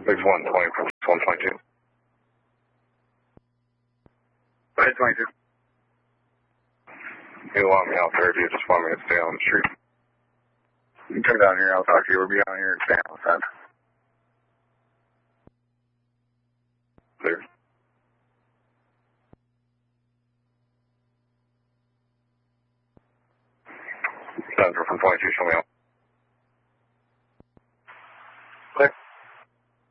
There's 120 from 122. Go ahead, 22. You want me out there, or do you just want me to stay on the street? You can come down here, I'll talk to you. We'll be down here and stay on the fence. Clear. Central from 22, show me out.